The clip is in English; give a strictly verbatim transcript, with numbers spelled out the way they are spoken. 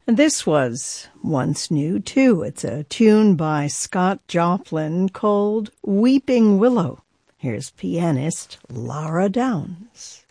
And this was once new, too. It's a tune by Scott Joplin called Weeping Willow. Here's pianist Lara Downs.